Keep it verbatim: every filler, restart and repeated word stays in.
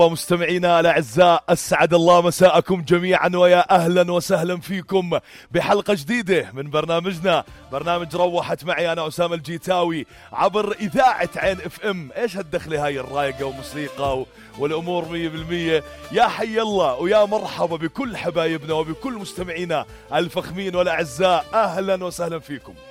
مستمعينا الأعزاء، أسعد الله مساءكم جميعا ويا أهلا وسهلا فيكم بحلقة جديدة من برنامجنا برنامج روحت معي أنا أسامة الجيتاوي عبر إذاعة عين اف ام. إيش هالدخلة هاي الرايقة وموسيقى والأمور مية بالمية. يا حي الله ويا مرحبا بكل حبايبنا وبكل مستمعينا الفخمين والأعزاء، أهلا وسهلا فيكم.